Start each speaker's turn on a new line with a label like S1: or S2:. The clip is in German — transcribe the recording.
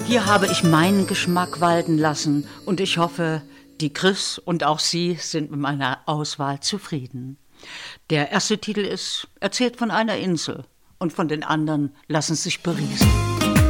S1: Hier habe ich meinen Geschmack walten lassen und ich hoffe, die Chris und auch Sie sind mit meiner Auswahl zufrieden. Der erste Titel ist erzählt von einer Insel und von den anderen lassen sich berieseln.